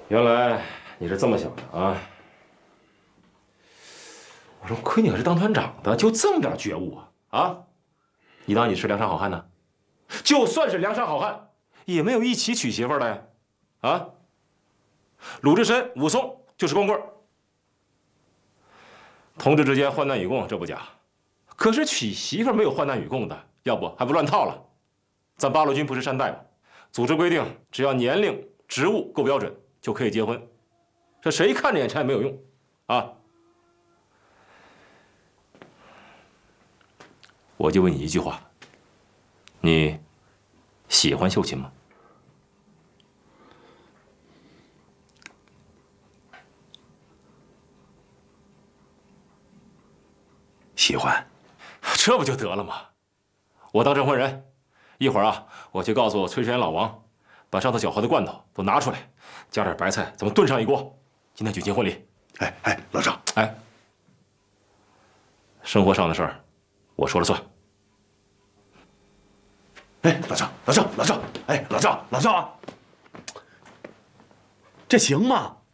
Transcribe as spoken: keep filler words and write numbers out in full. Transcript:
原来你是这么想的啊！我说，亏你可是当团长的，就这么点觉悟啊！啊，你当你是梁山好汉呢？就算是梁山好汉，也没有一起娶媳妇的呀！啊，鲁智深、武松就是光棍，同志之间患难与共，这不假。可是娶媳妇没有患难与共的，要不还不乱套了？咱八路军不是山寨吗？组织规定，只要年龄、职务够标准，就可以结婚。这谁看着眼馋也没有用，啊！我就问你一句话：你喜欢秀琴吗？ 喜欢， 这不就得了吗？我当证婚人，一会儿啊，我去告诉崔世元老王，把上次搅和的罐头都拿出来，加点白菜，咱们炖上一锅。今天举行婚礼。 哎哎，老赵， 哎，生活上的事儿，我说了算。 哎，老赵，老赵，老赵，哎，老赵，老赵啊，这行吗？